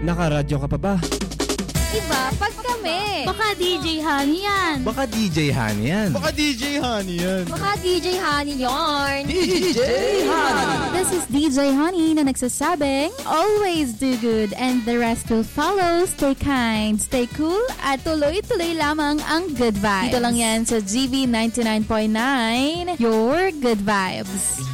Nakaradyo ka pa ba? Iba, pag kami. Baka DJ Honey yan. Baka DJ Honey yan. Baka DJ Honey yan. Baka DJ Honey yarn. DJ Honey. This is DJ Honey na nagsasabing, always do good and the rest will follow. Stay kind, stay cool, at tuloy-tuloy lamang ang good vibes. Dito lang yan sa GV 99.9, your good vibes.